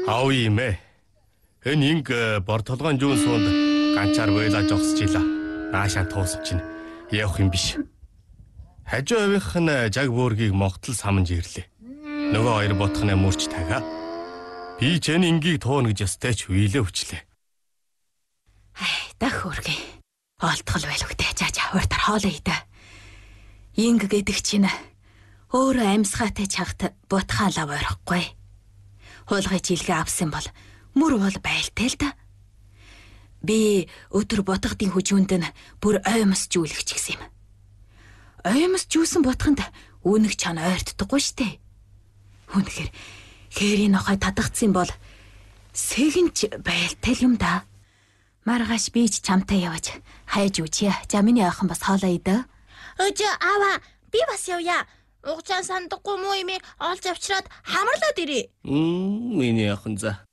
Аав юм ээ. Энэ инг бор толгойн жуун суунд ганчаар байлаа жогсож ила. Наашаа туусч чинь явах юм биш. Хажуу авийнх нь жаг бөөргийг могтол самж ирлээ. Нөгөө хоёр ботхны мөрч тагаа. Би ч энэ ингийг тууна гэж ястай ч хүйлээ хүчлээ. Дах үргээ. Олдгол байлгүй дээ. За хууртар хоолоо идэ. Инг гэдэг чинь өөрөө амьсгаатай чагт бутхаа лав орохгүй. Хуулгай жилгээ авсан бол мөр бол байлтай л да. Би өдөр ботгодын хүчүүнд нь бүр оймос жүүлэгч гисэн юм. Оймос жүүсэн ботхонд үнэг чана ойртдаггүй штэ. Үнэхээр хээрийн нохой тадагдсан бол сэгэнч байлтай юм да. Маргааш би ч чамтай явж хайж үчи. За миний охин бас хоолоо идэ. Өжөө аваа би бас явъя. Угчаан сандахгүй муу юм олж авчираад хамарлаад ирээ. Миний охин за.